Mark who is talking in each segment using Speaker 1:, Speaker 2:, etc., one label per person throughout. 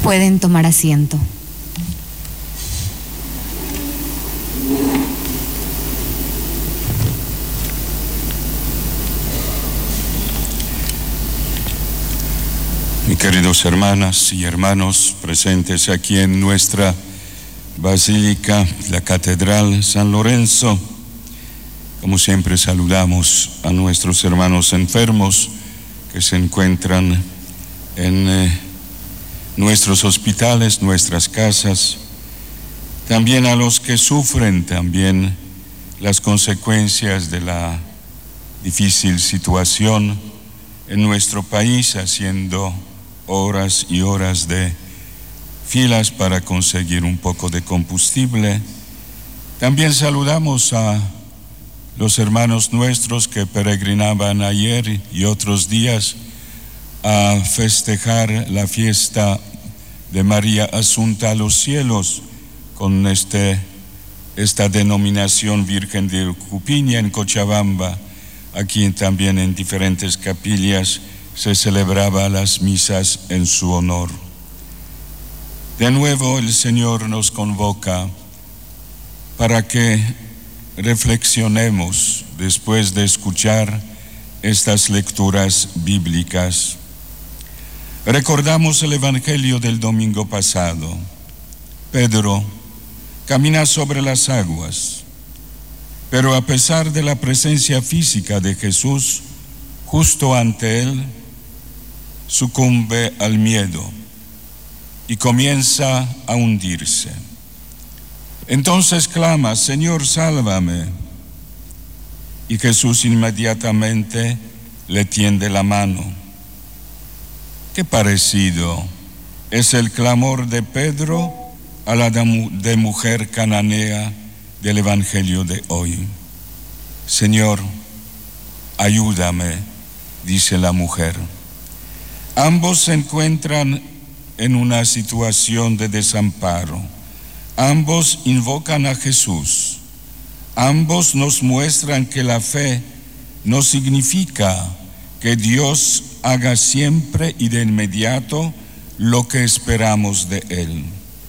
Speaker 1: Pueden tomar asiento.
Speaker 2: Mis queridos hermanas y hermanos presentes aquí en nuestra Basílica, la Catedral San Lorenzo, como siempre saludamos a nuestros hermanos enfermos que se encuentran en nuestros hospitales, nuestras casas, también a los que sufren también las consecuencias de la difícil situación en nuestro país, haciendo horas y horas de filas para conseguir un poco de combustible. También saludamos a los hermanos nuestros que peregrinaban ayer y otros días a festejar la fiesta de María Asunta a los cielos con esta denominación Virgen de Ucupiña en Cochabamba. Aquí también en diferentes capillas se celebraba las misas en su honor. De nuevo el Señor nos convoca para que reflexionemos después de escuchar estas lecturas bíblicas. Recordamos el Evangelio del domingo pasado. Pedro camina sobre las aguas, pero a pesar de la presencia física de Jesús justo ante él, sucumbe al miedo y comienza a hundirse. Entonces clama: Señor, sálvame. Y Jesús inmediatamente le tiende la mano. Qué parecido es el clamor de Pedro a la de mujer cananea del Evangelio de hoy. Señor, ayúdame, dice la mujer. Ambos se encuentran en una situación de desamparo. Ambos invocan a Jesús. Ambos nos muestran que la fe no significa que Dios haga siempre y de inmediato lo que esperamos de Él.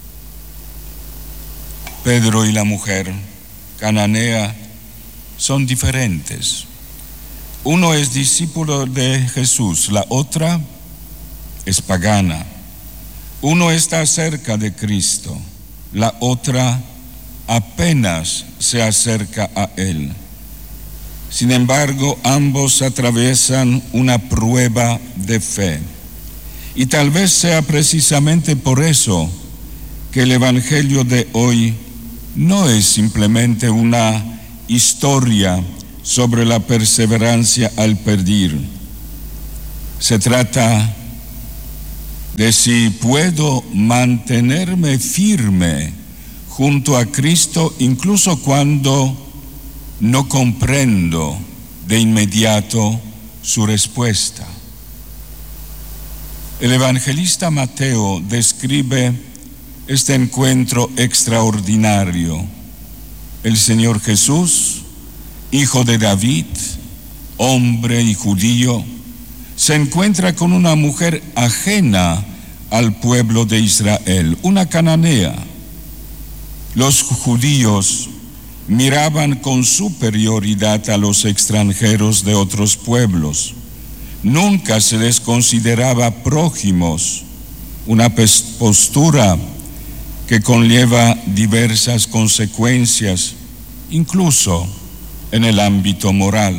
Speaker 2: Pedro y la mujer cananea son diferentes. Uno es discípulo de Jesús, la otra es pagana. Uno está cerca de Cristo, la otra apenas se acerca a Él. Sin embargo, ambos atraviesan una prueba de fe. Y tal vez sea precisamente por eso que el Evangelio de hoy no es simplemente una historia sobre la perseverancia al pedir. Se trata de si puedo mantenerme firme junto a Cristo incluso cuando no comprendo de inmediato su respuesta. El evangelista Mateo describe este encuentro extraordinario. El Señor Jesús, hijo de David, hombre y judío, se encuentra con una mujer ajena al pueblo de Israel, una cananea. Los judíos miraban con superioridad a los extranjeros de otros pueblos. Nunca se les consideraba prójimos, una postura que conlleva diversas consecuencias, incluso en el ámbito moral.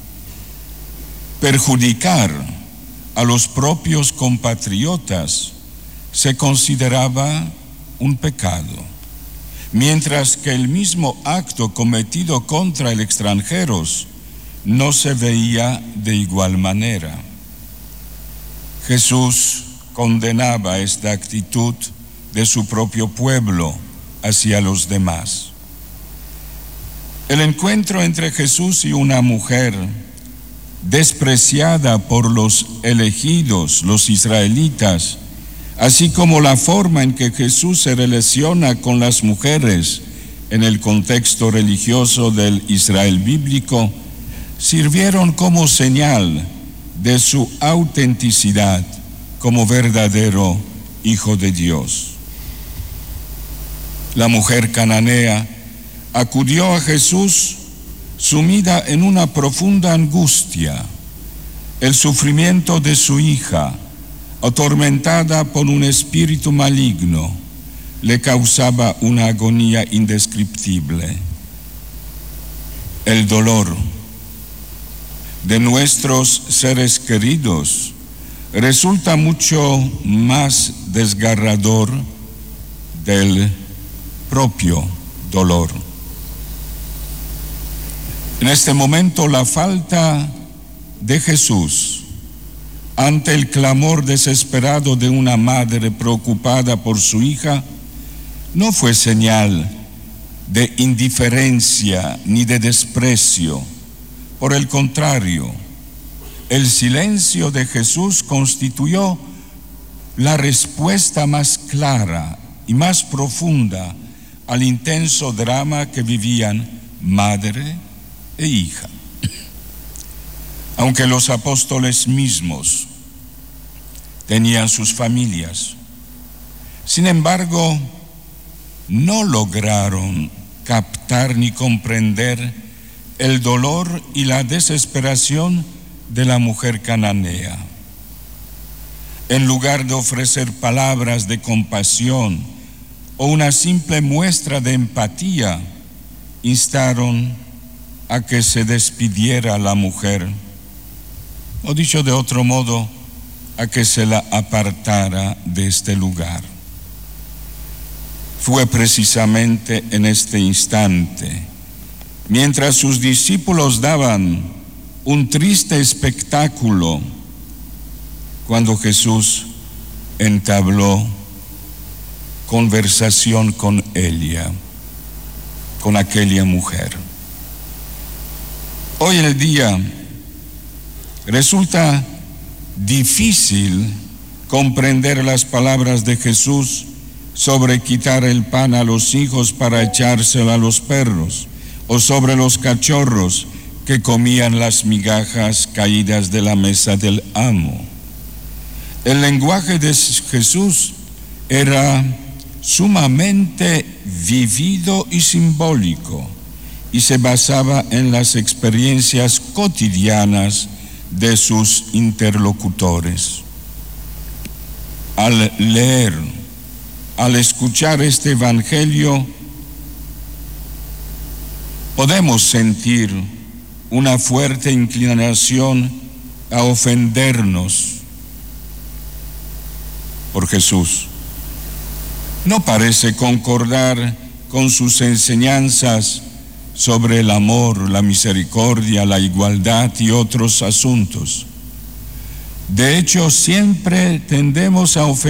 Speaker 2: Perjudicar a los propios compatriotas se consideraba un pecado, mientras que el mismo acto cometido contra el extranjeros no se veía de igual manera. Jesús condenaba esta actitud de su propio pueblo hacia los demás. El encuentro entre Jesús y una mujer despreciada por los elegidos, los israelitas, así como la forma en que Jesús se relaciona con las mujeres en el contexto religioso del Israel bíblico, sirvieron como señal de su autenticidad como verdadero Hijo de Dios. La mujer cananea acudió a Jesús sumida en una profunda angustia. El sufrimiento de su hija, atormentada por un espíritu maligno, le causaba una agonía indescriptible. El dolor de nuestros seres queridos resulta mucho más desgarrador del propio dolor. En este momento, la falta de Jesús ante el clamor desesperado de una madre preocupada por su hija no fue señal de indiferencia ni de desprecio. Por el contrario, el silencio de Jesús constituyó la respuesta más clara y más profunda al intenso drama que vivían madre e hija. Aunque los apóstoles mismos tenían sus familias, sin embargo, no lograron captar ni comprender el dolor y la desesperación de la mujer cananea. En lugar de ofrecer palabras de compasión o una simple muestra de empatía, instaron a que se despidiera la mujer, o dicho de otro modo, a que se la apartara de este lugar. Fue precisamente en este instante, mientras sus discípulos daban un triste espectáculo, cuando Jesús entabló conversación con ella, con aquella mujer. Hoy en el día resulta difícil comprender las palabras de Jesús sobre quitar el pan a los hijos para echárselo a los perros, o sobre los cachorros que comían las migajas caídas de la mesa del amo. El lenguaje de Jesús era sumamente vivido y simbólico, y se basaba en las experiencias cotidianas de sus interlocutores. Al leer, al escuchar este evangelio, podemos sentir una fuerte inclinación a ofendernos por Jesús. No parece concordar con sus enseñanzas sobre el amor, la misericordia, la igualdad y otros asuntos. De hecho, siempre tendemos a ofender